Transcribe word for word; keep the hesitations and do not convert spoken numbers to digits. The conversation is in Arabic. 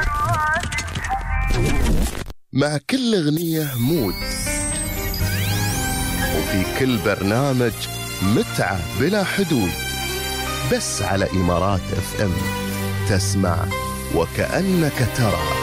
مع كل أغنية مود، وفي كل برنامج متعة بلا حدود. بس على إمارات اف ام تسمع وكأنك ترى.